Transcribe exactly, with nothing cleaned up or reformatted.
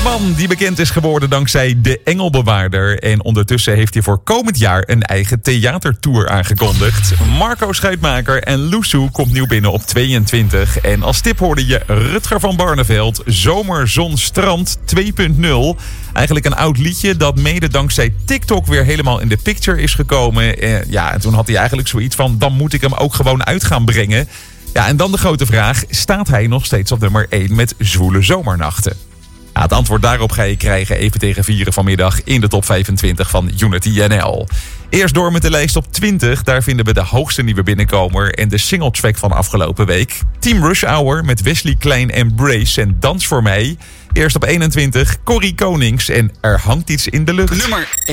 man die bekend is geworden dankzij De Engelbewaarder. En ondertussen heeft hij voor komend jaar een eigen theatertour aangekondigd. Marco Schuitmaker en Loesoe komt nieuw binnen op tweeëntwintig. En als tip hoorde je Rutger van Barneveld, Zomer, Zon, Strand twee punt nul. Eigenlijk een oud liedje dat mede dankzij TikTok weer helemaal in de picture is gekomen. En, ja, en toen had hij eigenlijk zoiets van, dan moet ik hem ook gewoon uit gaan brengen. Ja, en dan de grote vraag, staat hij nog steeds op nummer één met Zwoele Zomernachten? Ja, het antwoord daarop ga je krijgen even tegen vieren vanmiddag in de top vijfentwintig van Unity N L. Eerst door met de lijst op twintig. Daar vinden we de hoogste nieuwe binnenkomer en de singletrack van afgelopen week. Team Rush Hour met Wesley Klein en Brace en Dans voor mij. Eerst op eenentwintig, Corrie Konings en Er hangt iets in de lucht. Nummer